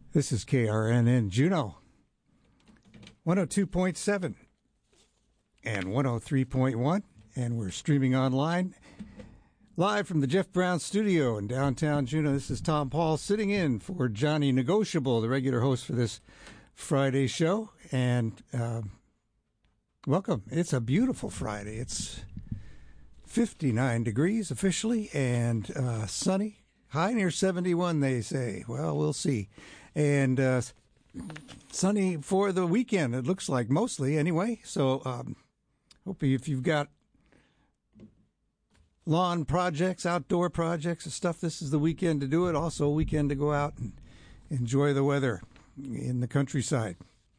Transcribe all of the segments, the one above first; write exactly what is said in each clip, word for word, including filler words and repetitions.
This is K R N N Juneau, one oh two point seven and one oh three point one, and we're streaming online live from the Jeff Brown Studio in downtown Juneau. This is Tom Paul sitting in for Johnny Negotiable, the regular host for this Friday show, and uh, welcome. It's a beautiful Friday. It's fifty-nine degrees officially and uh, sunny. High near seventy-one, they say. Well, we'll see. And uh, sunny for the weekend, it looks like, mostly anyway. So um, hope if you've got lawn projects, outdoor projects and stuff, this is the weekend to do it. Also a weekend to go out and enjoy the weather in the countryside,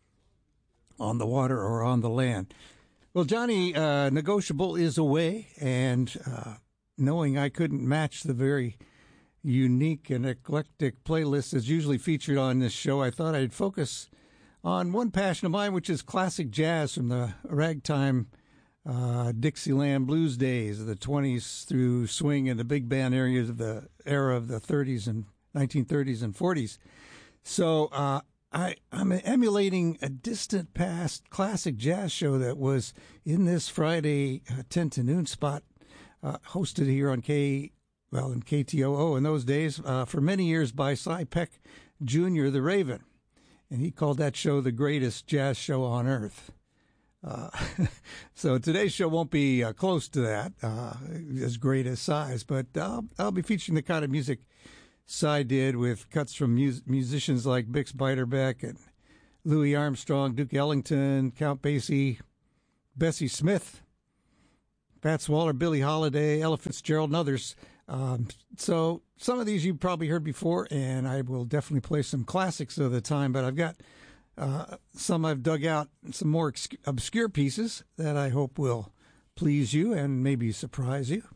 on the water or on the land. Well, Johnny uh, Negotiable is away, and uh, knowing I couldn't match the very unique and eclectic playlist that's usually featured on this show, I thought I'd focus on one passion of mine, which is classic jazz from the ragtime uh, Dixieland blues days of the twenties through swing and the big band areas of the era of the thirties and nineteen thirties and forties. So uh, I, I'm emulating a distant past classic jazz show that was in this Friday uh, ten to noon spot, uh, hosted here on K. Well, in K T O O in those days, uh, for many years by Cy Peck Junior, the Raven. And he called that show the greatest jazz show on earth. Uh, so today's show won't be uh, close to that, uh, as great as Cy's, but uh, I'll be featuring the kind of music Cy did with cuts from mus- musicians like Bix Beiderbecke and Louis Armstrong, Duke Ellington, Count Basie, Bessie Smith, Fats Waller, Billie Holiday, Ella Fitzgerald, and others. Um, so some of these you've probably heard before, and I will definitely play some classics of the time, but I've got uh, some I've dug out, some more ex- obscure pieces that I hope will please you and maybe surprise you.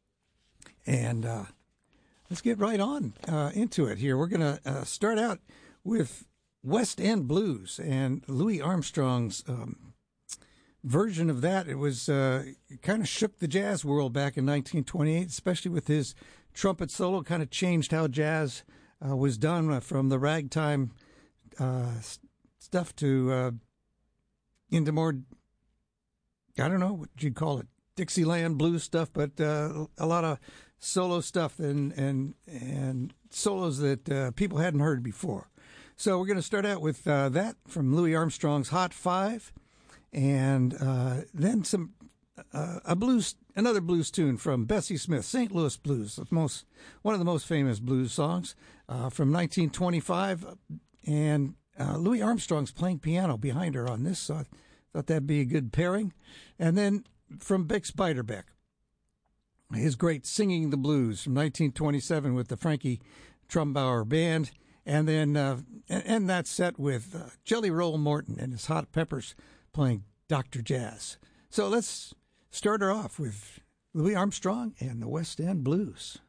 And uh, let's get right on uh, into it here. We're going to uh, start out with West End Blues and Louis Armstrong's um version of that. It was uh, it kind of shook the jazz world back in nineteen twenty-eight, especially with his trumpet solo. Kind of changed how jazz uh, was done from the ragtime uh, stuff to uh, into more, I don't know what you'd call it, Dixieland blues stuff, but uh, a lot of solo stuff and and and solos that uh, people hadn't heard before. So we're going to start out with uh, that from Louis Armstrong's Hot Five. And uh, then some uh, a blues, another blues tune from Bessie Smith, Saint Louis Blues, the most one of the most famous blues songs uh, from nineteen twenty-five. And uh, Louis Armstrong's playing piano behind her on this, so I thought that'd be a good pairing. And then from Bix Beiderbecke, his great Singing the Blues from nineteen twenty-seven with the Frankie Trumbauer Band. And then uh, end that set with uh, Jelly Roll Morton and his Hot Peppers playing Doctor Jazz. So let's start her off with Louis Armstrong and the West End Blues.